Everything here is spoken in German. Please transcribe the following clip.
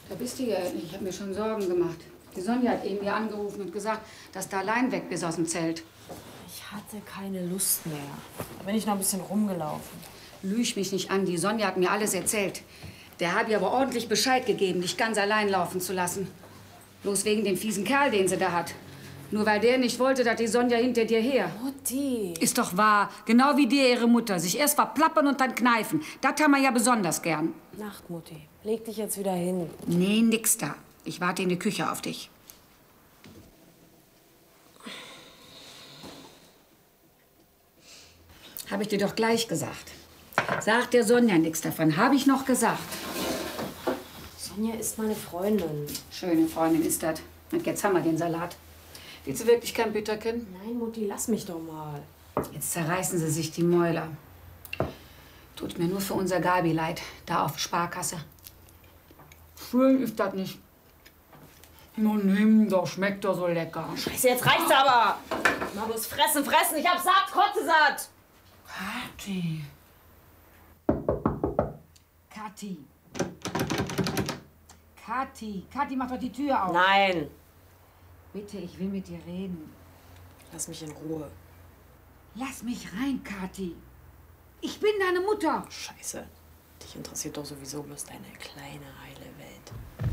Da bist du ja endlich. Ich habe mir schon Sorgen gemacht. Die Sonja hat eben hier angerufen und gesagt, dass du allein weg bist aus dem Zelt. Ich hatte keine Lust mehr. Da bin ich noch ein bisschen rumgelaufen. Lüg mich nicht an. Die Sonja hat mir alles erzählt. Der hat ihr aber ordentlich Bescheid gegeben, dich ganz allein laufen zu lassen. Bloß wegen dem fiesen Kerl, den sie da hat. Nur weil der nicht wollte, dass die Sonja hinter dir her. Mutti. Ist doch wahr. Genau wie dir ihre Mutter. Sich erst verplappern und dann kneifen. Das haben wir ja besonders gern. Nacht, Mutti. Leg dich jetzt wieder hin. Nee, nix da. Ich warte in der Küche auf dich. Habe ich dir doch gleich gesagt. Sag der Sonja nichts davon. Habe ich noch gesagt. Sonja ist meine Freundin. Schöne Freundin ist das. Und jetzt haben wir den Salat. Willst du wirklich kein Bütterchen? Nein, Mutti, lass mich doch mal. Jetzt zerreißen sie sich die Mäuler. Tut mir nur für unser Gabi leid, da auf Sparkasse. Schön ist das nicht. Nun nimm doch, schmeckt doch so lecker. Scheiße, jetzt reicht's aber. Mal bloß fressen, fressen. Ich hab satt, kotze satt. Kathi. Kathi. Kathi. Kathi, mach doch die Tür auf. Nein. Bitte, ich will mit dir reden. Lass mich in Ruhe. Lass mich rein, Kathi. Ich bin deine Mutter. Scheiße. Dich interessiert doch sowieso bloß deine kleine, heile Welt.